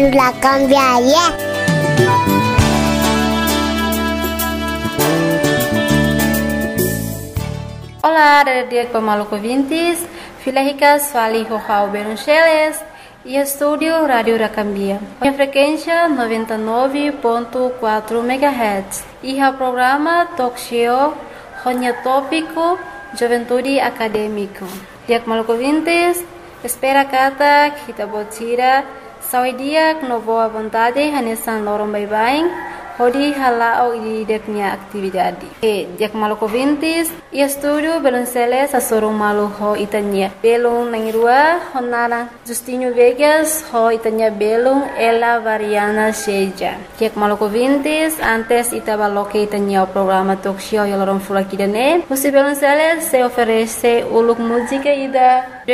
La cambiaria. Olá, dia Maluco Vintes, Filahicas Fali Rojao Beruncheles e Estúdio Rádio Racambia. A frequência 99.4 MHz e o programa Talk Show Ronya Tópico Juventude Acadêmico. Dia Maluco Vintes, espera kata kita botira saudia no boa vontade hanesan lorong bye-bye. Hodi halao di deknya aktividade. Dia Maluco Vintes e estúdio Belonceles a sorong malu ho itanya. Belong nangirua honara Justinho Vegas ho itanya belong ela variana seja. Dia Maluco Vintes antes itabaloke itanya o programa talk show yalorong fulakidane. Você Belonceles se oferece uluk música ida